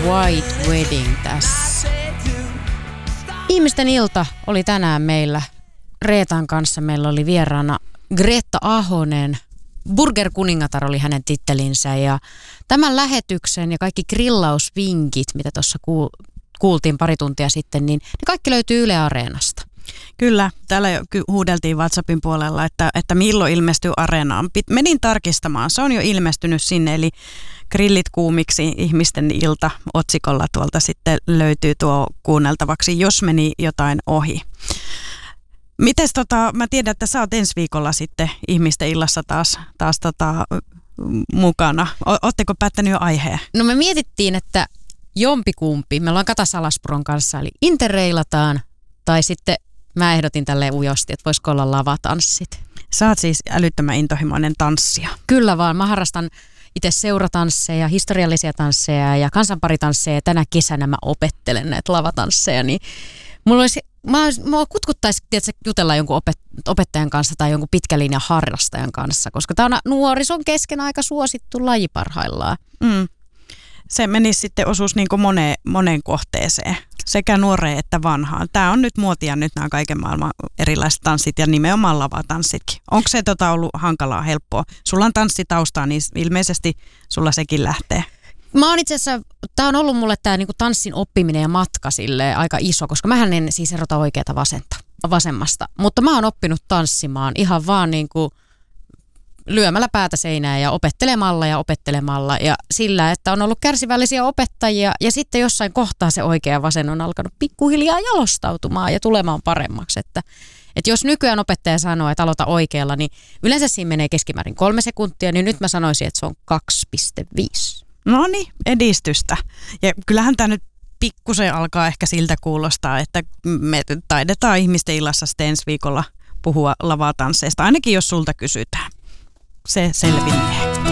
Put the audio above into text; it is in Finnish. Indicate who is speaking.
Speaker 1: White Wedding tässä. Ihmisten ilta oli tänään meillä Reetan kanssa. Meillä oli vieraana Greta Ahonen. Burger Kuningatar oli hänen tittelinsä ja tämän lähetyksen ja kaikki grillausvinkit, mitä tuossa kuultiin pari tuntia sitten, niin ne kaikki löytyy Yle Areenasta.
Speaker 2: Kyllä, täällä huudeltiin WhatsAppin puolella, että milloin ilmestyy Areenaan. Menin tarkistamaan, se on jo ilmestynyt sinne, eli Grillit kuumiksi ihmisten ilta otsikolla tuolta sitten löytyy tuo kuunneltavaksi, jos meni jotain ohi. Mites mä tiedän, että sä oot ensi viikolla sitten ihmisten illassa taas mukana. Ootteko päättänyt jo aiheen?
Speaker 1: No me mietittiin, että jompikumpi, me ollaan Kata Salaspuron kanssa, eli interreilataan, tai sitten mä ehdotin tälleen ujosti, että voisiko olla lavatanssit.
Speaker 2: Sä oot siis älyttömän intohimoinen tanssija.
Speaker 1: Kyllä vaan, mä harrastan itse seuratansseja, historiallisia tansseja ja kansanparitansseja. Tänä kesänä mä opettelen näitä lavatansseja, niin mua kutkuttaisi jutella jonkun opettajan kanssa tai jonkun pitkälinjan harrastajan kanssa, koska tämä on nuorison kesken aika suosittu laji parhaillaan.
Speaker 2: Se menisi sitten osuus niin kuin moneen kohteeseen, sekä nuoreen että vanhaan. Tämä on nyt muotia nyt nämä kaiken maailman erilaiset tanssit ja nimenomaan lavatanssitkin. Onko se ollut hankalaa, helppoa? Sulla on tanssitaustaa, niin ilmeisesti sulla sekin lähtee.
Speaker 1: Mä oon itse asiassa, tää on ollut mulle tää niinku tanssin oppiminen ja matka silleen aika iso, koska mähän en siis erota oikeata vasemmasta. Mutta mä oon oppinut tanssimaan ihan vaan niinku lyömällä päätä seinään ja opettelemalla ja sillä, että on ollut kärsivällisiä opettajia ja sitten jossain kohtaa se oikea vasen on alkanut pikkuhiljaa jalostautumaan ja tulemaan paremmaksi. Että jos nykyään opettaja sanoo, että aloita oikealla, niin yleensä siinä menee keskimäärin 3 sekuntia, niin nyt mä sanoisin, että se on 2,5.
Speaker 2: No niin, edistystä. Ja kyllähän tämä nyt pikkusen alkaa ehkä siltä kuulostaa, että me taidetaan ihmisten illassa sitten ensi viikolla puhua lavatansseista, ainakin jos sulta kysytään. Se selvinee.